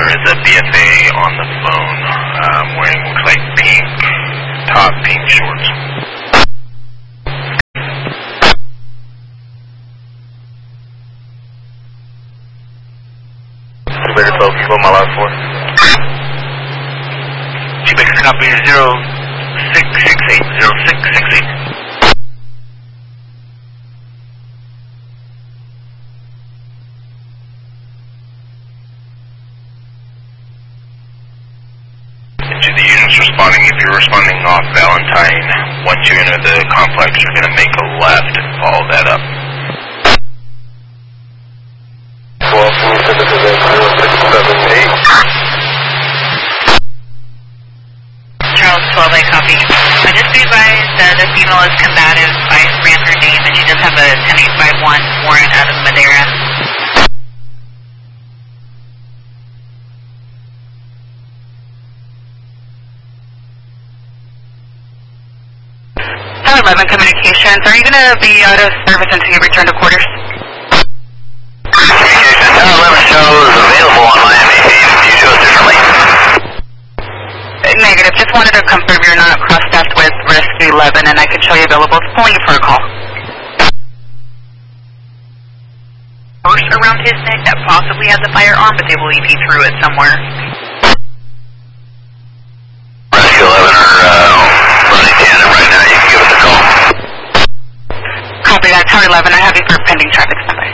there is a BFA on the phone wearing, looks like pink top, pink shorts. Baker 12, can you go my last four? Baker copy 0668, 0668. To the units responding, if you're responding off Valentine, once you enter the complex, you're going to make a left and follow that up. 12, can you send it to the 0678? Charles 12, I copy. I just be advised the female is combative. I ran her name and she does have a 10851 warrant out of Madeira. Tower 11 Communications, are you going to be out of service until you return to quarters? Communications, Tower 11 shows available on my MEP. Do you show us differently? Negative, just wanted to confirm you're not cross-staffed with Rescue 11 and I can show you available. It's pulling you for a call. Horse around his neck that possibly has a firearm, but they believe he threw it somewhere. Rescue 11 are running tandem right now. You can give us a call. Copy that, Tower 11. I have you for pending traffic stop.